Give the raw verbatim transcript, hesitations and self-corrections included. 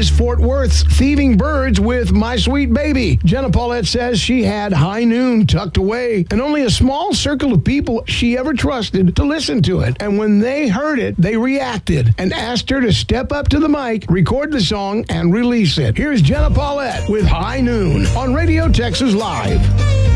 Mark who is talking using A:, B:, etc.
A: was Fort Worth's Thieving Birds with My Sweet Baby. Jenna Paulette says she had High Noon tucked away, and only a small circle of people she ever trusted to listen to it. And when they heard it, they reacted and asked her to step up to the mic, record the song, and release it. Here's Jenna Paulette with High Noon on Radio Texas Live.